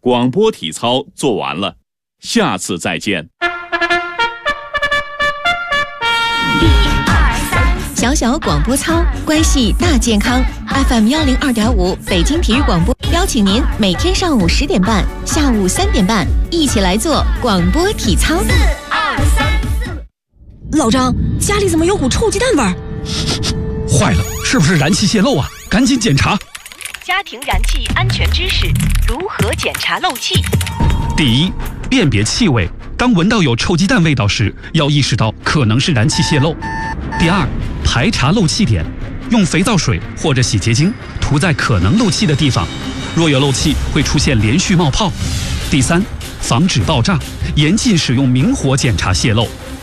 广播体操做完了，下次再见。 小小广播操，关系大健康。FM 102.5北京体育广播邀请您每天上午10点半、下午3点半一起来做广播体操。4、2、3、4。 老张，家里怎么有股臭鸡蛋味儿？ 坏了，是不是燃气泄漏啊？赶紧检查。 家庭燃气安全知识：如何检查漏气？ 第一，辨别气味。当闻到有臭鸡蛋味道时，要意识到可能是燃气泄漏。第二，排查漏气点，用肥皂水或者洗洁精涂在可能漏气的地方，若有漏气会出现连续冒泡。第三，防止爆炸，严禁使用明火检查泄漏。